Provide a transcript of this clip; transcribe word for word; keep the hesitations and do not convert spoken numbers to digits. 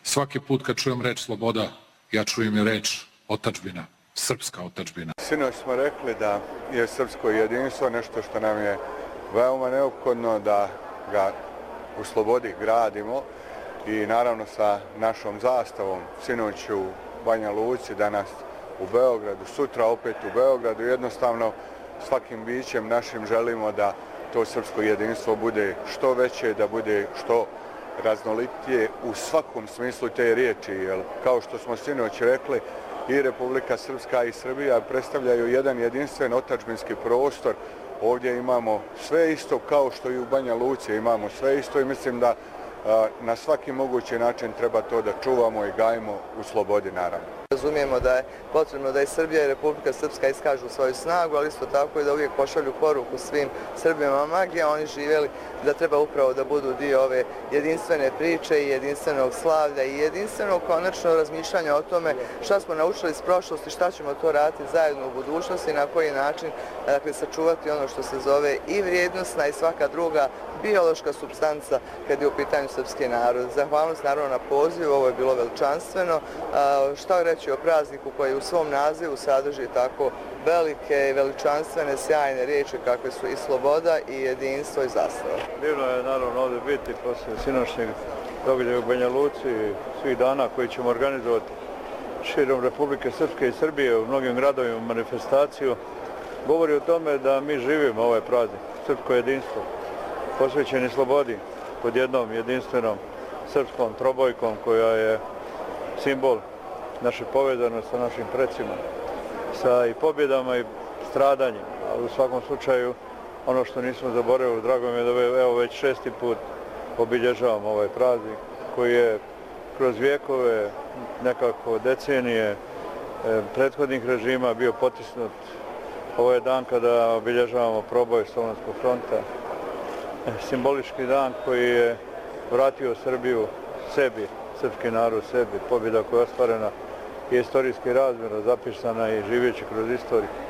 Svaki put kad čujem reč sloboda, ja čujem i reč otadžbina, srpska otadžbina. Sinoć smo rekli da je srpsko jedinstvo nešto što nam je veoma neophodno, da ga u slobodi gradimo i naravno sa našom zastavom sinoć u Banja Luci, danas u Beogradu, sutra opet u Beogradu. Jednostavno svakim bićem našim želimo da to srpsko jedinstvo bude što veće, da bude što raznolitije u svakom smislu te riječi. Jer kao što smo sinoć rekli, i Republika Srpska i Srbija predstavljaju jedan jedinstven otadžbinski prostor. Ovdje imamo sve isto kao što i u Banja Luci imamo sve isto i mislim da na svaki mogući način treba to da čuvamo i gajimo u slobodi, naravno. Razumijemo da je potrebno da i Srbija i Republika Srpska iskažu svoju snagu, ali isto tako i da uvijek pošalju poruku svim Srbima, ma gdje oni živjeli, da treba upravo da budu dio ove jedinstvene priče i jedinstvenog slavlja i jedinstvenog konačno razmišljanja o tome šta smo naučili iz prošlosti, šta ćemo to raditi zajedno u budućnosti i na koji način, dakle, sačuvati ono što se zove i vrijednostna i svaka druga biološka supstanca kad je u pitanju srpski narod. Zahvalnost naravno na pozivu, ovo je bilo veličanstveno. Šta reći o prazniku koji u svom nazivu sadrži tako velike i veličanstvene sjajne riječi kakve su i sloboda i jedinstvo i zastava. Divno je naravno ovdje biti poslije sinoćnjeg događaja u Banja Luci i svih dana koji ćemo organizovati širom Republike Srpske i Srbije u mnogim gradovima manifestaciju. Govori o tome da mi živimo ovaj praznik, srpsko jedinstvo, posvećeni slobodi pod jednom jedinstvenom srpskom trobojkom koja je simbol naše povezanosti sa našim precima, sa i pobjedama i stradanjima, ali u svakom slučaju ono što nismo zaboravili, drago mi je da evo već šesti put obilježavamo ovaj praznik koji je kroz vijekove, nekako decenije prethodnih režima bio potisnut. Ovo je dan kada obilježavamo proboj Solunskog fronta, simbolički dan koji je vratio Srbiju sebi, srpski narod sebi, pobjeda koja je ostvarena i istorijski razmjerno zapisana i živeći kroz istoriju.